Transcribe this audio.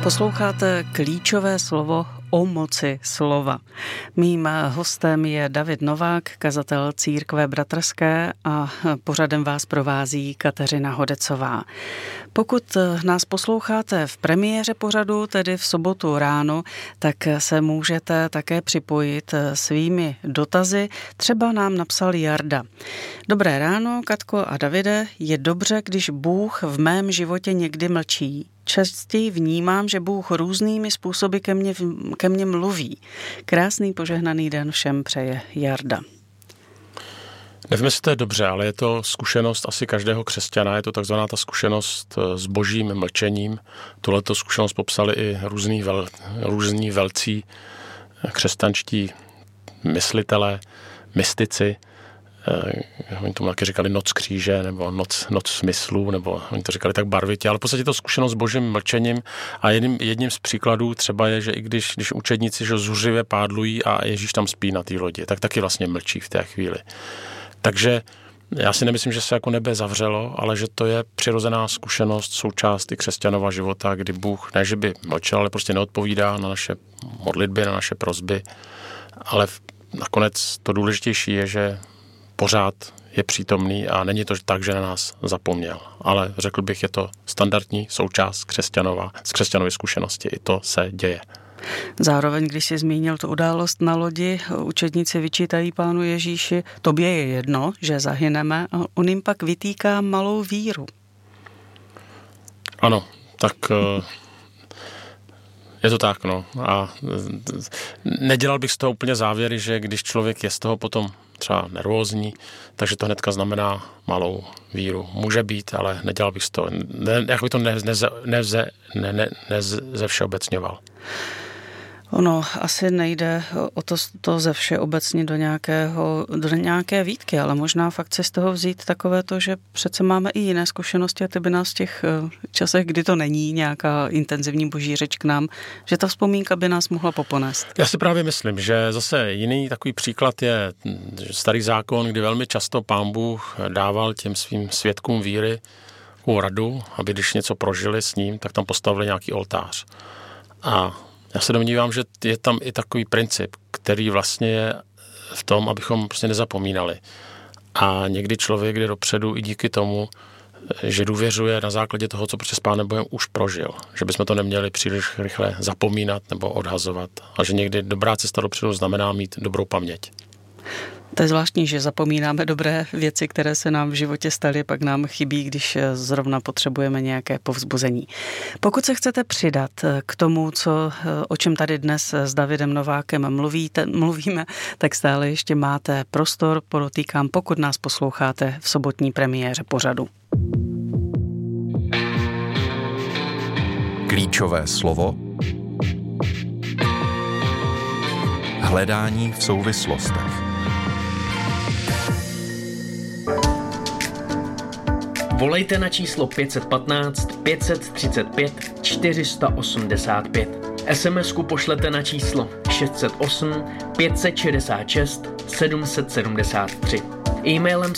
Posloucháte klíčové slovo o moci slova. Mým hostem je David Novák, kazatel Církve bratrské, a pořadem vás provází Kateřina Hodecová. Pokud nás posloucháte v premiéře pořadu, tedy v sobotu ráno, tak se můžete také připojit svými dotazy. Třeba nám napsal Jarda. Dobré ráno, Katko a Davide, je dobře, když Bůh v mém životě někdy mlčí. Častěji vnímám, že Bůh různými způsoby ke mně mluví. Krásný požehnaný den všem přeje Jarda. Nevím, jestli to je dobře, ale je to zkušenost asi každého křesťana, je to takzvaná ta zkušenost s božím mlčením. Tuhleto zkušenost popsali i různí velcí křesťanští myslitelé, mystici. Oni tomu taky říkali noc kříže, nebo noc smyslů, nebo oni to říkali tak barvitě, ale v podstatě to zkušenost s božím mlčením a jedním z příkladů třeba je, že i když učedníci zuřivě pádlují a Ježíš tam spí na té lodi, tak taky vlastně mlčí v té chvíli. Takže já si nemyslím, že se jako nebe zavřelo, ale že to je přirozená zkušenost, součást i křesťanova života, kdy Bůh ne, že by mlčel, ale prostě neodpovídá na naše modlitby, na naše prosby, ale nakonec to důležitější je, že pořád je přítomný a není to tak, že na nás zapomněl. Ale řekl bych, je to standardní součást křesťanovy zkušenosti. I to se děje. Zároveň, když jsi zmínil tu událost na lodi, učedníci vyčítají Pánu Ježíši, tobě je jedno, že zahyneme, a on jim pak vytýká malou víru. Ano, tak je to tak, no. A nedělal bych z toho úplně závěry, že když člověk je z toho potom třeba nervózní, takže to hnedka znamená malou víru. Může být, ale nedělal bych z toho. Jak bych to ze všeobecňoval. Ono asi nejde o to ze všeobecně do nějaké výtky, ale možná fakt si z toho vzít takové to, že přece máme i jiné zkušenosti a ty by nás v těch časech, kdy to není nějaká intenzivní boží řeč k nám, že ta vzpomínka by nás mohla poponést. Já si právě myslím, že zase jiný takový příklad je Starý zákon, kdy velmi často Pán Bůh dával těm svým svědkům víry radu, aby když něco prožili s ním, tak tam postavili nějaký oltář. A já se domnívám, že je tam i takový princip, který vlastně je v tom, abychom prostě nezapomínali. A někdy člověk jde dopředu i díky tomu, že důvěřuje na základě toho, co prostě s Pánem Bohem už prožil. Že bychom to neměli příliš rychle zapomínat nebo odhazovat. A že někdy dobrá cesta dopředu znamená mít dobrou paměť. To je zvláštní, že zapomínáme dobré věci, které se nám v životě staly, pak nám chybí, když zrovna potřebujeme nějaké povzbuzení. Pokud se chcete přidat k tomu, o čem tady dnes s Davidem Novákem mluvíme, tak stále ještě máte prostor, podotýkám, pokud nás posloucháte v sobotní premiéře pořadu. Klíčové slovo. Hledání v souvislostech. Volejte na číslo 515 535 485. SMS-ku pošlete na číslo 608 566 773. E-mailem